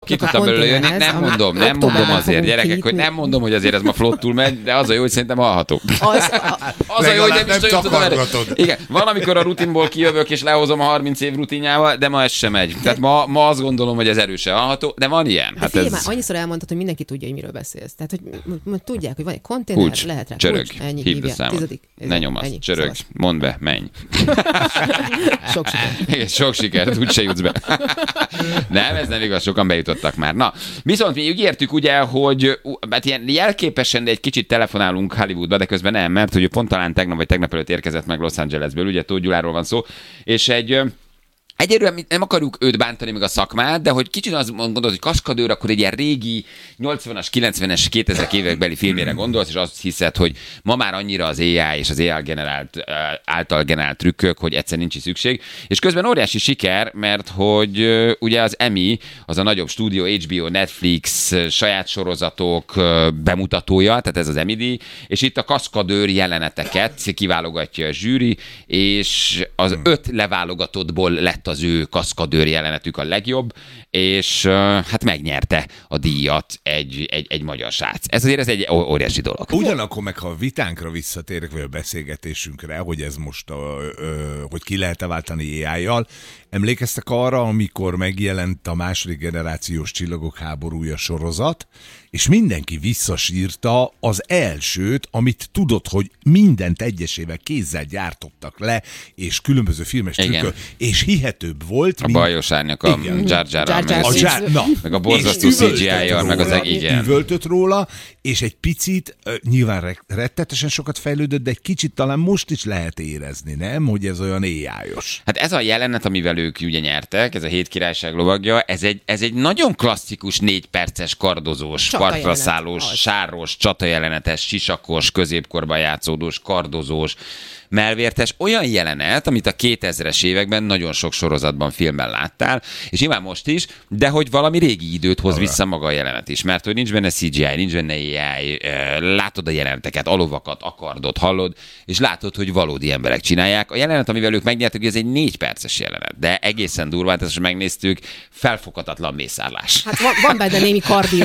ki tudtam belőle jönni, nem mondom azért, gyerekek, hogy nem mondom, hogy azért ez ma flottul megy, de az a jó, hogy szerintem hallható. Az a jó, hogy nem is tudom erre. Igen, van, amikor a rutinból kijövök, és lehozom a 30 év rutinjával, de ma ez sem megy. Tehát ma azt gondolom, hogy ez erősen hallható, de van ilyen. Hát figyelj, már annyiszor elmondtad, hogy mindenki tudja, hogy miről beszélsz. Tehát, hogy tudják, hogy van egy konténer, kulcs, lehet rá csörög, ennyi, hívd a számot. Ne nyomasz, csörög, mondd be, menj. Sok sikert. Igen, sok sikert, úgyse jutsz be. Nem, ez nem igaz, sokan bejutottak már. Na, viszont mi ígértük ugye, hogy hát ilyen jelképesen, de egy kicsit telefonálunk Hollywoodba, de közben nem, mert hogy pont talán tegnap vagy tegnap előtt érkezett meg Los Angelesből, ugye Tóth Gyuláról van szó, és egyérűen nem akarjuk őt bántani, meg a szakmát, de hogy kicsit azt mondod, hogy kaskadőr, akkor egy ilyen régi 80-as, 90-es, 2000-es évekbeli filmére gondolsz, és azt hiszed, hogy ma már annyira az AI és az AI által generált trükkök, hogy egyszer nincs is szükség. És közben óriási siker, mert hogy ugye az Emmy, az a nagyobb stúdió, HBO, Netflix, saját sorozatok bemutatója, tehát ez az Emmy-díj, és itt a kaskadőr jeleneteket kiválogatja a zsűri, és az 5 leválogatottból lett az ő kaszkadőr jelenetük a legjobb, és hát megnyerte a díjat egy magyar srác. Ez azért egy óriási dolog. Ugyanakkor meg, ha a vitánkra visszatérek, vagy a beszélgetésünkre, hogy ez most, hogy ki lehet-e váltani AI-jal, emlékeztek arra, amikor megjelent a második generációs Csillagok háborúja sorozat, és mindenki visszasírta az elsőt, amit tudod, hogy mindent egyesével kézzel gyártottak le, és különböző filmes trükkök, és hihetőbb volt. A bajos árnyak, a Jar Jar-Ral, meg a borzasztó CGI-jal, meg az üvöltött róla, és egy picit, nyilván rettetesen sokat fejlődött, de egy kicsit talán most is lehet érezni, nem? Hogy ez olyan AI-os. Hát ez a jelenet, amivel ők ugye nyertek, ez a 7 királyság lovagja, ez egy nagyon klasszikus 4 perces kardozós, partra szállós, sáros, csatajelenetes, sisakos, középkorban játszódós, kardozós, melvértes, olyan jelenet, amit a 2000-es években nagyon sok sorozatban, filmben láttál, és nyilván most is, de hogy valami régi időt hoz vissza maga a jelenet is, mert hogy nincs benne CGI, nincs benne AI, látod a jeleneteket, a lovakat, a kardot, hallod, és látod, hogy valódi emberek csinálják. A jelenet, amivel ők megnyertek, ez egy 4 perces jelenet, de egészen durván, ezt most megnéztük, felfoghatatlan mészárlás. Hát van benne némi kardió.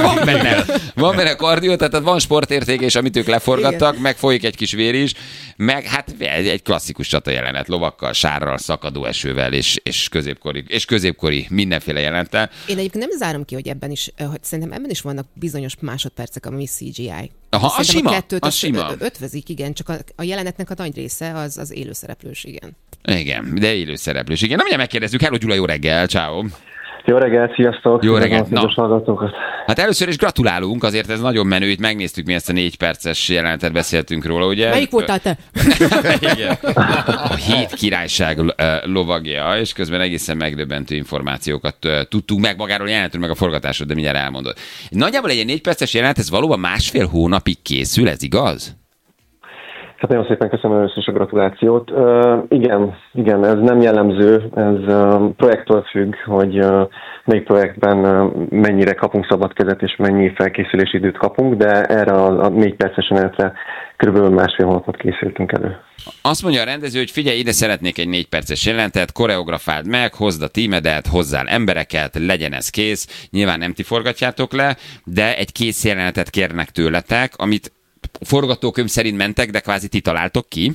van benne kardió, tehát van sportérték, és amit ők leforgattak, igen. Meg folyik egy kis vér is, meg hát egy klasszikus csata jelenet, lovakkal, sárral, szakadó esővel, és középkori mindenféle jelenettel. Én egyébként nem zárom ki, hogy ebben is, hogy szerintem ebben is vannak bizonyos másodpercek, ami CGI. Aha, a sima. Ötvözik, igen, csak a jelenetnek a nagy része az élőszereplős, igen. Igen, de élőszereplős, igen. Na, mindjárt megkérdezzük. Hello Gyula, jó reggel, ciao. Jó reggelt, sziasztok! Jó reggelt! Hát először is gratulálunk, azért ez nagyon menő, itt megnéztük, mi ezt a 4 perces jelenetet beszéltünk róla, ugye? Melyik voltál te? Igen. A 7 királyság lovagja, és közben egészen megdöbbentő információkat tudtunk meg magáról jelenetről, meg a forgatásról, de mindjárt elmondod. Nagyjából egy 4 perces jelenet, ez valóban 1,5 hónapig készül, ez igaz? Hát nagyon szépen köszönöm először is a gratulációt. Igen, ez nem jellemző, ez projektől függ, hogy melyik projektben mennyire kapunk szabad kezet és mennyi felkészülési időt kapunk, de erre a 4 perces jelenetre kb. 1,5 hónapot készültünk elő. Azt mondja a rendező, hogy figyelj, ide szeretnék egy 4 perces jelenetet, koreografáld meg, hozd a tímedet, hozzál embereket, legyen ez kész. Nyilván nem ti forgatjátok le, de egy kész jelenetet kérnek tőletek, amit forgatókönyv szerint mentek, de kvázi ti találtok ki?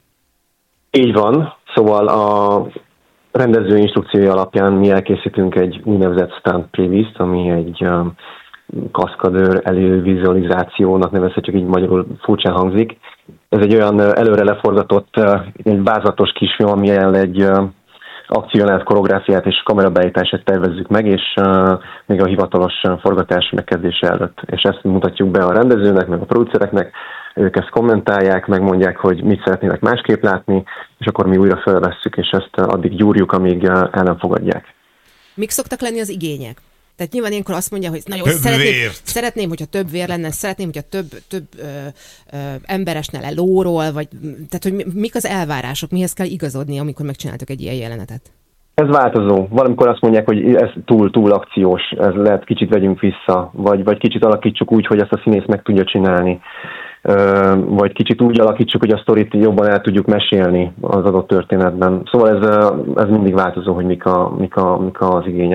Így van. Szóval a rendező instrukciója alapján mi elkészítünk egy úgynevezett stunt preview-t, ami egy kaszkadőr elővizualizációnak nevezhetjük, így magyarul furcsán hangzik. Ez egy olyan előre leforgatott, egy vázatos kisfilm, amilyen egy akciójelenet, koreográfiát és kamerabeállítását tervezzük meg, és még a hivatalos forgatás megkezdése előtt. És ezt mutatjuk be a rendezőnek, meg a producereknek, ők ezt kommentálják, megmondják, hogy mit szeretnének másképp látni, és akkor mi újra felvesszük, és ezt addig gyúrjuk, amíg el nem fogadják. Mik szoktak lenni az igények? Tehát nyilván ilyenkor azt mondja, hogy nagyon szeretném, hogyha több vér lenne, szeretném, hogyha több ember esne le lóról, vagy tehát, hogy mik az elvárások, mihez kell igazodni, amikor megcsináltok egy ilyen jelenetet? Ez változó. Valamikor azt mondják, hogy ez túl akciós, ez lehet kicsit vegyünk vissza, vagy kicsit alakítsuk úgy, hogy ezt a színész meg tudja csinálni. Vagy kicsit úgy alakítsuk, hogy a sztorit jobban el tudjuk mesélni az adott történetben. Szóval ez mindig változó, hogy mik az igények.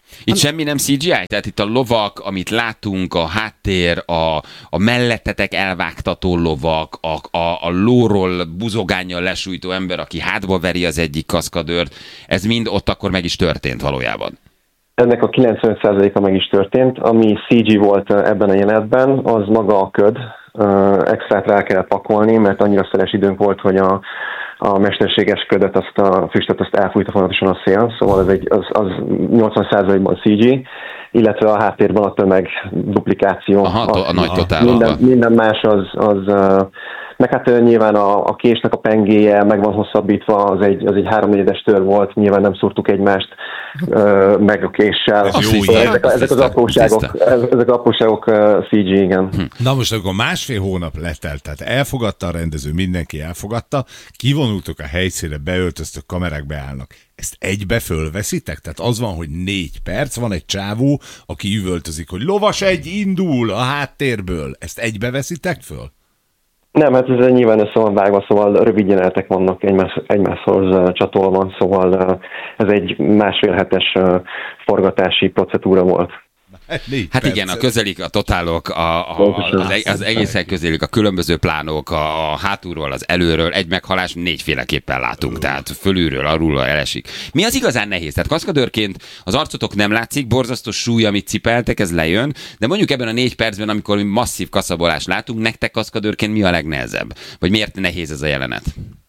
Itt semmi nem CGI? Tehát itt a lovak, amit látunk, a háttér, a mellettetek elvágtató lovak, a lóról buzogánnyal lesújtó ember, aki hátba veri az egyik kaszkadőrt, ez mind ott akkor meg is történt valójában? Ennek a 95%-a meg is történt. Ami CG volt ebben a jelenetben, az maga a köd. Extrát rá kellett pakolni, mert annyira szeles időnk volt, hogy a mesterséges ködöt, a füstöt elfújta folyamatosan a szél, szóval az 80%-ban CG, illetve a háttérben a tömeg duplikáció. A nagy totál. Minden más az meg hát nyilván a késnek a pengéje meg van hosszabbítva, az egy 3/4-es tör volt, nyilván nem szúrtuk egymást meg a késsel. Ezek az apróságok CG, igen. Na most akkor 1,5 hónap letelt, tehát elfogadta a rendező, mindenki elfogadta, kivonultok a helyszínre, beöltöztök, kamerák beállnak. Ezt egybe fölveszitek? Tehát az van, hogy 4 perc, van egy csávó, aki üvöltözik, hogy lovas egy indul a háttérből. Ezt egybe veszitek föl? Nem, hát ez nyilván össze van vágva, szóval rövid jelenetek vannak egymáshoz csatolva, szóval ez egy 1,5 hetes forgatási procedúra volt. Hát igen, a totálok, az egészen közelik, a különböző plánok, a hátulról, az előről, egy meghalás 4-féleképpen látunk, tehát fölülről, alulról elesik. Mi az igazán nehéz? Tehát kaszkadőrként az arcotok nem látszik, borzasztó súly, amit cipeltek, ez lejön, de mondjuk ebben a 4 percben, amikor mi masszív kaszabolást látunk, nektek kaszkadőrként mi a legnehezebb? Vagy miért nehéz ez a jelenet?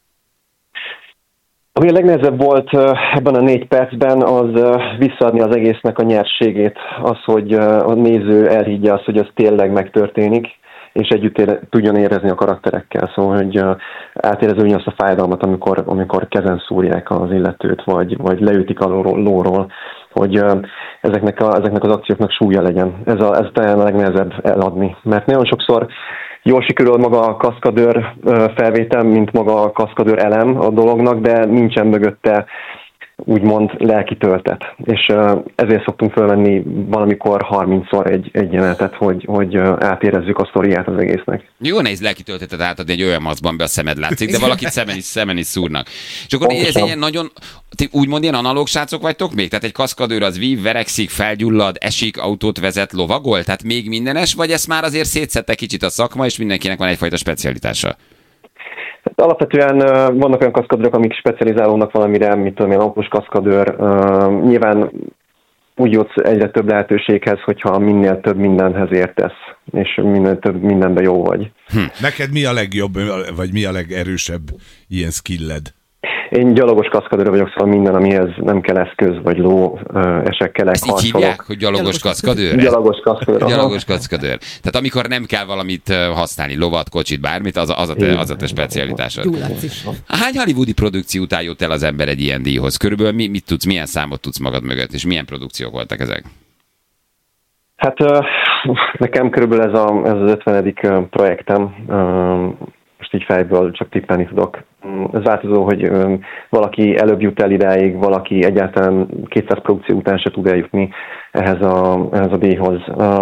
Ami a legnehezebb volt ebben a 4 percben, az visszaadni az egésznek a nyerségét, az, hogy a néző elhiggye azt, hogy ez tényleg megtörténik, és együtt tudjon érezni a karakterekkel, szóval, hogy átérező azt a fájdalmat, amikor kezen szúrják az illetőt, vagy leütik a lóról, hogy ezeknek az akcióknak súlya legyen. Ez talán a legnehezebb eladni, mert nagyon sokszor jól sikerül maga a kaszkadőr felvétel, mint maga a kaszkadőr elem a dolognak, de nincsen mögötte úgymond lelki töltet. És ezért szoktunk fölvenni valamikor 30-szor egy jelenetet, hogy átérezzük a sztoriát az egésznek. Jó nehéz lelki töltetet átadni egy olyan maszkban, be a szemed látszik, de valakit szemen is szúrnak. És akkor ez ilyen nagyon, úgymond ilyen analóg srácok vagytok még? Tehát egy kaszkadőr az vív, verekszik, felgyullad, esik, autót vezet, lovagol? Tehát még mindenes, vagy ezt már azért szétszedte kicsit a szakma, és mindenkinek van egyfajta specialitása? Alapvetően vannak olyan kaszkadőrök, amik specializálódnak valamire, mint tudom én, autós kaszkadőr. Nyilván úgy jutsz egyre több lehetőséghez, hogyha minél több mindenhez értesz, és minél több mindenben jó vagy. Neked mi a legjobb, vagy mi a legerősebb ilyen skilled? Én gyalogos kaszkadőr vagyok, szóval minden, amihez nem kell eszköz, vagy ló, esekkelek, ezt így hívják, hogy gyalogos kaszkadőr? Gyalogos kaszkadőr. Gyalogos kaszkadőr. Tehát amikor nem kell valamit használni, lovat, kocsit, bármit, az a te specialitásod. Hány hollywoodi produkció után jött el az ember egy ilyen díjhoz? Körülbelül mit tudsz, milyen számot tudsz magad mögött, és milyen produkciók voltak ezek? Hát nekem körülbelül ez az 50. projektem. Most így fejből csak tippelni tudok. Ez változó, hogy valaki előbb jut el idáig, valaki egyáltalán 200 produkció után se tud eljutni ehhez a díjhoz.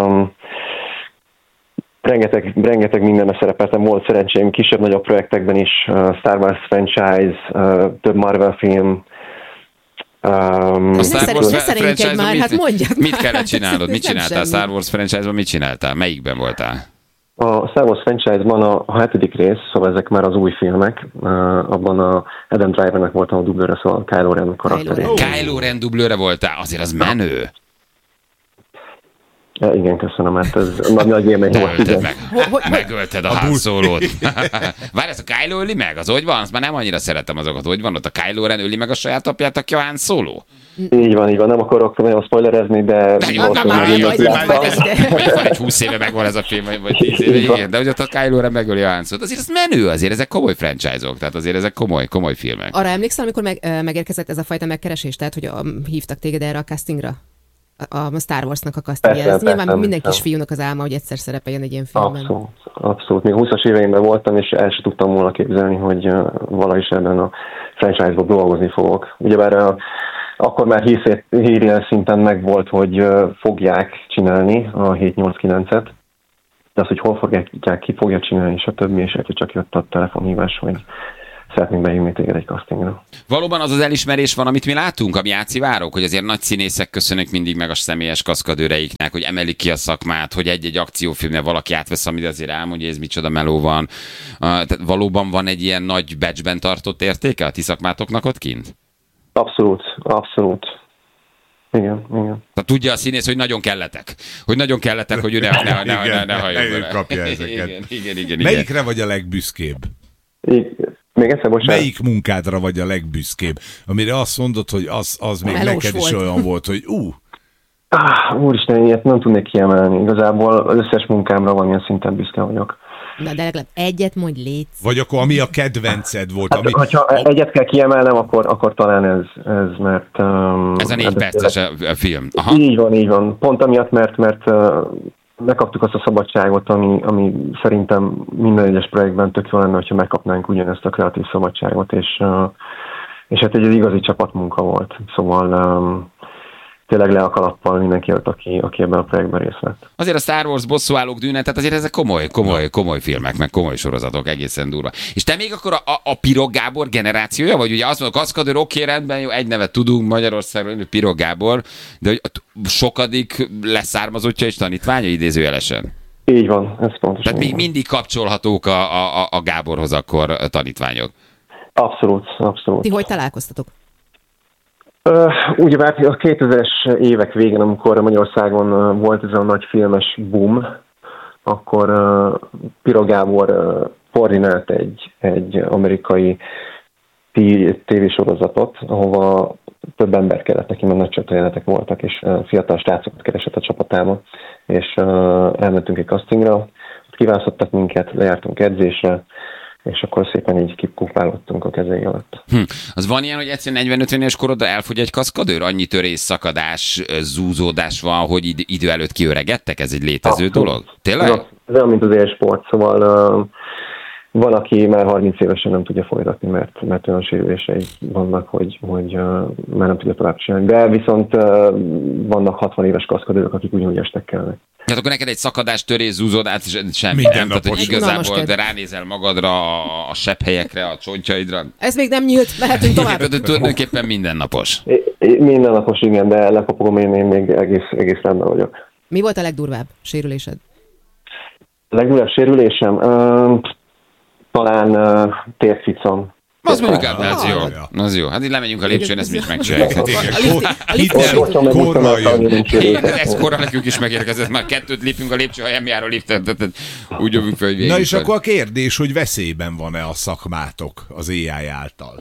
Rengeteg mindenben szerepeltem, volt szerencsém kisebb-nagyobb projektekben is, Star Wars franchise, több Marvel film. A Star Wars franchise-ban már, hát mondjad mit kellett csinálnod? Mit csináltál? Star Wars franchise-ban mit csináltál? Melyikben voltál? A Star Wars franchise-ban a 7. rész, szóval ezek már az új filmek, abban a Adam Drivernek voltam a dublőre, szóval a Kylo Ren karakterén. Kylo Ren dublőre voltál? Azért az menő. Ja, igen, köszönöm, mert ez nagy élmény volt. Megölted a Han Solót. Várj, ez a Kylo öli meg? Az hogy van? Azt már nem annyira szeretem azokat. Hogy van ott a Kylo Ren öli meg a saját apját, aki a Han Solo? Így van. Nem akarok nagyon spoilerezni, de... Van egy 20 éve megvan ez a film, vagy 10 éve, igen, de hogy ott a Kylo Ren megöli a Han Solót. Azért ez menő, azért ezek komoly franchise-ok, tehát azért ezek komoly filmek. Arra emlékszel, amikor megérkezett ez a fajta megkeresés, tehát hogy hívtak téged erre a castingra? A Star Wars-nak a castingja. Ez nyilván minden kisfiúnak az álma, hogy egyszer szerepeljen egy ilyen filmben. Abszolút. Még 20-as éveimben voltam, és el sem tudtam volna képzelni, hogy valahogy ebben a franchise-ban dolgozni fogok. Ugyebár akkor már hírjel szinten megvolt, hogy fogják csinálni a 7-8-9-et, de az, hogy hol fogják, ki fogja csinálni, és a többi, és csak jött a telefonhívás, hogy szeretnénk behívni téged egy castingra. Valóban az elismerés van, amit mi látunk, ami átszivárog, hogy azért nagy színészek köszönök mindig meg a személyes kaszkadőreiknek, hogy emelik ki a szakmát, hogy egy-egy akciófilmnél valaki átvesz, amit azért elmondja, hogy ez micsoda meló van. Tehát valóban van egy ilyen nagy becsben tartott értéke a ti szakmátoknak ott kint? Abszolút. Igen. Tehát tudja a színész, hogy nagyon kelletek. Hogy ő ne halljon vele. Kapja ezeket. Igen. Melyikre vagy a legbüszkébb? Még egyszer, bocsánat. Melyik munkádra vagy a legbüszkébb? Amire azt mondod, hogy az még Melós neked is volt. olyan volt, hogy Úristen, ilyet nem tudnék kiemelni. Igazából az összes munkámra valamilyen szinten büszke vagyok. Na, de legalább egyet mondj, létsz. vagy akkor ami a kedvenced volt. Hát, hogyha egyet kell kiemelnem, akkor talán ez mert... Ez a 4 perces a film. Aha. Így van. Pont amiatt, mert megkaptuk azt a szabadságot, ami szerintem minden egyes projektben tök jó lenne, hogyha megkapnánk ugyanezt a kreatív szabadságot, és hát egy igazi csapatmunka volt. Szóval tényleg le a kalappal mindenki jött, aki ebben a projektben részt vett. Azért a Star Wars bosszúállók dűne, tehát azért ezek komoly filmek, meg komoly sorozatok, egészen durva. És te még akkor a Pirog Gábor generációja, vagy ugye azt mondod, kaszkadőr, oké, rendben, jó, egy nevet tudunk Magyarországon, Pirog Gábor, de hogy sokadik leszármazottja és tanítványa idézőjelesen? Így van, ez pontosan. Tehát még mindig kapcsolhatók a Gáborhoz akkor a tanítványok. Abszolút. Ti hogy találkoztatok? Ugyebár a 2000-es évek végén, amikor Magyarországon volt ez a nagy filmes boom, akkor Pirog Gábor koordinált egy amerikai tévésorozatot, ahova több ember kellett neki, mert nagy csatajelenetek voltak, és fiatal srácokat keresett a csapatába, és elmentünk egy castingra, ott kiválasztottak minket, lejártunk edzésre, és akkor szépen így kipufálottunk a kezei alatt. Az van ilyen, hogy egyszerűen 40-50 éves korodra elfogy egy kaszkadőr? Annyi törés, szakadás, zúzódás van, hogy idő előtt kiöregedtek? Ez egy létező dolog? Tényleg? Ez olyan, mint az élsport, szóval van, aki már 30 évesen nem tudja folytatni, mert olyan sérülései vannak, hogy már nem tudja tovább csinálni. De viszont vannak 60 éves kaszkadőrök, akik ugyanúgy estek kellene. Hát akkor neked egy szakadás, törés, zúzódás, semmi Minden nem. Tehát, hogy napos. igazából de ránézel magadra, a sebhelyekre, a csontjaidra. Ez még nem nyílt, mehetünk tovább. Tulajdonképpen mindennapos. Mindennapos, igen, de lekopogom, én még egész rendben vagyok. Mi volt a legdurvább sérülésed? A legdurvább sérülésem? Talán térficom. Az mondjuk, az jó. Az jó. Hát így lemegyünk a lépcsőn, ezt mi is megcsináljuk. Ez korra nekünk is megérkezett, már 2 lépünk a lépcső, ha járó lépten, tehát úgy jövünk fel, hogy végig. Na és akkor a kérdés, hogy veszélyben van-e a szakmátok az AI által?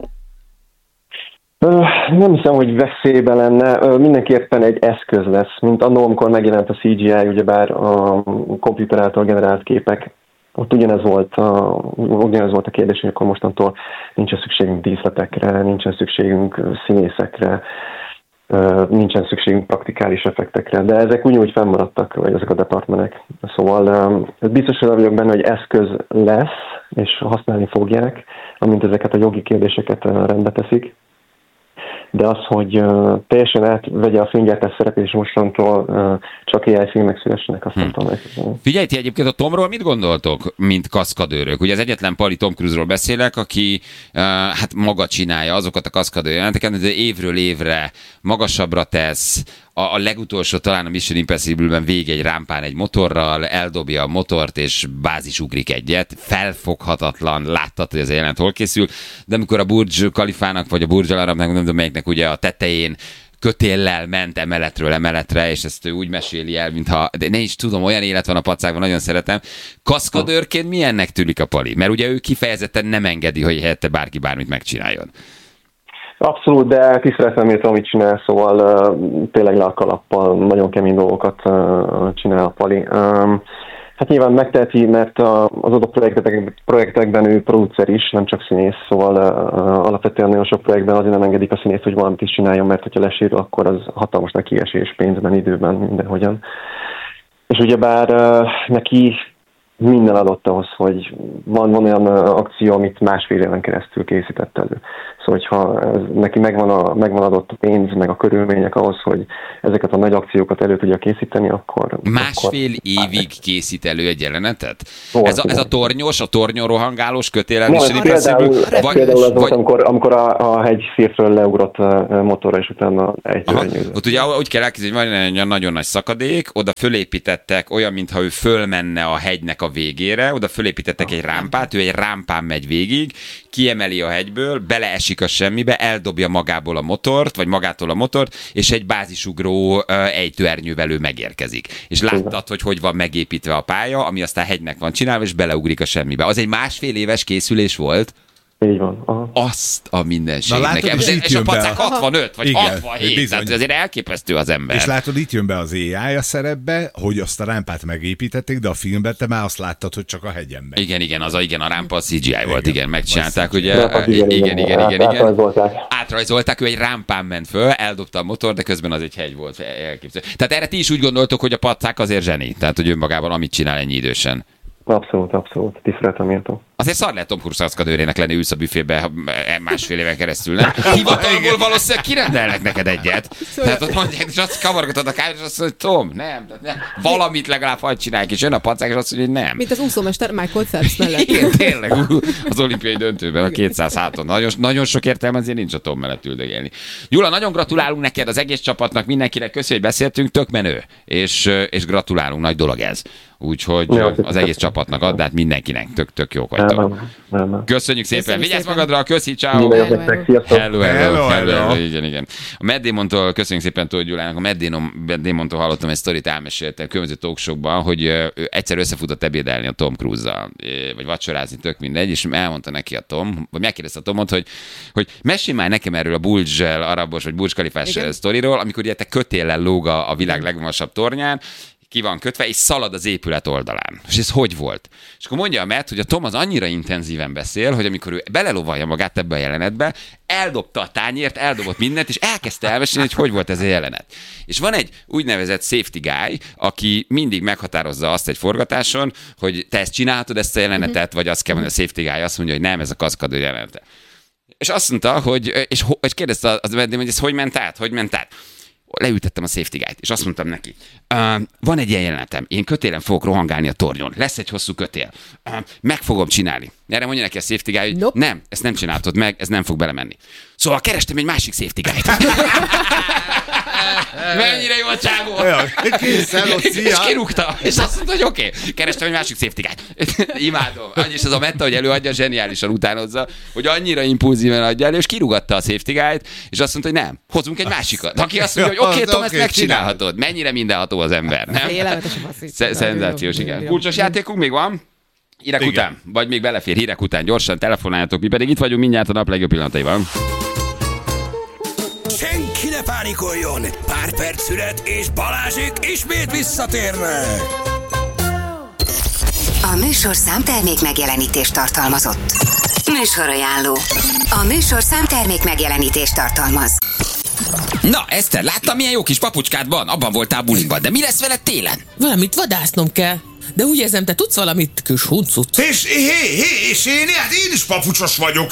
Nem hiszem, hogy veszélyben lenne. Mindenképpen egy eszköz lesz, mint annól, amikor megjelent a CGI, ugyebár a komputer által generált képek. Ott ugyanez volt a kérdés, hogy akkor mostantól nincsen szükségünk díszletekre, nincsen szükségünk színészekre, nincsen szükségünk praktikális effektekre, de ezek ugyanúgy fennmaradtak, vagy ezek a departmenek. Szóval biztosan vagyok benne, hogy eszköz lesz, és használni fogják, amint ezeket a jogi kérdéseket rendbe teszik. De az, hogy teljesen átvegye a filmgyártás szerepét, és mostantól csak AI filmek szülessenek, azt nem tudom. Figyelj, ti egyébként a Tomról mit gondoltok, mint kaszkadőrök? Ugye az egyetlen pali Tom Cruise-ról beszélek, aki hát maga csinálja azokat a kaszkadőr jelenteket, de évről évre magasabbra tesz, a legutolsó talán a Mission Impossible-ben végig egy rámpán egy motorral, eldobja a motort, és bázisugrik egyet. Felfoghatatlan, láttad, hogy ez a jelent hol készül, de amikor a Burj Khalifának, vagy a Burj Al Arabnak, nem tudom melyiknek ugye a tetején kötéllel ment emeletről emeletre, és ezt ő úgy meséli el, mintha, de ne is tudom, olyan élet van a pacákban, nagyon szeretem. Kaszkadőrként milyennek tűnik a pali? Mert ugye ő kifejezetten nem engedi, hogy helyette bárki bármit megcsináljon. Abszolút, de tiszteletem értem, amit csinál, szóval tényleg le a kalappal, nagyon kemény dolgokat csinál a pali. Hát nyilván megteheti, mert az adott projektekben ő producer is, nem csak színész, szóval alapvetően nagyon sok projektben azért nem engedik a színész, hogy valamit is csináljon, mert hogyha lesérül, akkor az hatalmas nekiesés pénzben, időben, mindenhogyan. És ugyebár neki minden adott ahhoz, hogy van olyan akció, amit másfél éven keresztül készített elő. Szóval, hogyha neki megvan adott a pénz, meg a körülmények ahhoz, hogy ezeket a nagy akciókat elő tudja készíteni, akkor... Másfél évig készít elő egy jelenetet? Ez a tornyos, a tornyon rohangálós kötélen? Például az volt, amikor a hegyszírtről leugrott motorra, és utána ejtőernyőzött. Ott ugye úgy kell elképzelni, hogy van egy nagyon nagy szakadék, oda fölépítettek olyan, mintha ő fölmenne a hegynek a végére, oda fölépítettek egy rámpát, ő egy rámpán megy végig, kiemeli a hegyből, beleesik a semmibe, eldobja magából a motort, vagy magától a motort, és egy bázisugró ejtőernyővel ő megérkezik. És láttad, hogy van megépítve a pálya, ami aztán hegynek van csinálva, és beleugrik a semmibe. Az egy másfél éves készülés volt? Így van. Aha. Azt a mindenség nekem. És a pacák 65 vagy 67, tehát azért elképesztő az ember. És látod, itt jön be az AI a szerepbe, hogy azt a rámpát megépítették, de a filmben te már azt láttad, hogy csak a hegyen megy. Igen, a rámpa a CGI volt, igen, megcsinálták, ugye. Igen. Átrajzolták, ő egy rámpán ment föl, eldobta a motor, de közben az egy hegy volt. Elképzelő. Tehát erre ti is úgy gondoltok, hogy a pacák azért zseni, tehát hogy önmagában amit csinál ennyi idősen. Abszolút. Tiszteletem méltó. Azért szar lehet Tom Cruise kaszkadőrének lenni, ülsz a büfébe másfél éven keresztül, nem? Hivatalból valószínűleg kirendelnek neked egyet. Tehát ott mondják, és azt kavargatod a káját, és azt mondja, hogy Tom, nem. Valamit legalább hagyd csinálják, és jön a pacák, és azt mondja, hogy nem. Mint az úszómester Michael Phelps mellett. Igen, tényleg, az olimpiai döntőben a 200 háton. Nagyon sok értelme azért nincs a Tom mellett üldögélni. Gyula, nagyon gratulálunk neked, az egész csapatnak, mindenkinek, köszönjük, hogy beszéltünk, tök menő. És gratulálunk, nagy dolog ez. Úgyhogy az egész csapatnak add át mindenkinek. Tök jók vagytok. Köszönjük szépen. Vigyázz magadra, köszi, ciao. Hello. Igen. A Matt Damontól köszönjük szépen Tóth Gyulának. A Matt Damontól hallottam egy sztorit, elmeséltem különböző talkshowban, hogy ő egyszer összefutott ebédelni a Tom Cruise-zal, vagy vacsorázni, tök mindegy, és elmondta neki a Tom, vagy megkérdezte a Tomot, hogy mesélj már nekem erről a Burj Arabos, vagy Burj Khalifás sztoriról, amikor ugye te kötéllel lóg a világ legmagasabb tornyán, ki van kötve, és szalad az épület oldalán. És ez hogy volt? És akkor mondja a Matt, hogy a Tom az annyira intenzíven beszél, hogy amikor ő belelovalja magát ebbe a jelenetbe, eldobta a tányért, eldobott mindent, és elkezdte elmesélni, hogy volt ez a jelenet. És van egy úgynevezett safety guy, aki mindig meghatározza azt egy forgatáson, hogy te ezt csinálhatod, ezt a jelenetet, vagy azt kell mondani, a safety guy azt mondja, hogy nem, ez a kaszkadőr jelenete. És azt mondta, és kérdezte az Matt, hogy ez hogy ment át? Leültettem a safety guy-t, és azt mondtam neki, van egy ilyen jelenetem, én kötélen fogok rohangálni a tornyon, lesz egy hosszú kötél, meg fogom csinálni. Erre mondja neki a safety guy, hogy nem, ezt nem csináltod meg, ez nem fog belemenni. Szóval kerestem egy másik safety guy-t. Mennyire jó a csávó! És kirúgta, és azt mondta, hogy oké. Kerestem egy másik safety guy-t. Imádom. És ez a Metta, hogy előadja, zseniálisan utánozza, hogy annyira impulzíven adja elő, és kirúgatta a safety guy-t, és azt mondta, hogy nem, hozunk egy másikat. Aki azt mondja, hogy oké, Tom, ezt megcsinálhatod. Mennyire mindenható az ember, nem? Szenzációs, igen. Kulcsos játékunk még van? Hírek után, vagy még belefér hírek után, gyorsan telefonáljatok, mi pedig itt vagyunk mindjárt a nap legjobb pillanataiban. Senki ne pánikoljon! Pár perc szület, és Balázsék ismét visszatérnek! A műsor számtermék megjelenítést tartalmazott. Műsorajánló. A műsor számtermék megjelenítést tartalmaz. Na, Eszter, láttam, milyen jó kis papucskád van? Abban voltál buliban, de mi lesz veled télen? Valamit vadásznom kell. De úgy érzem, te tudsz valamit, kis huncut. És én is papucsos vagyok.